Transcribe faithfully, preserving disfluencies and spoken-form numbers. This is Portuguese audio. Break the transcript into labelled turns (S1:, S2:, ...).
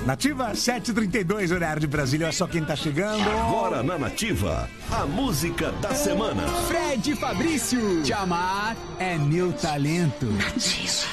S1: Nativa sete e trinta e dois, horário de Brasília. Olha só quem tá chegando.
S2: Agora na Nativa, a música da semana.
S3: Fred Fabrício. Te amar é meu talento. Nativa.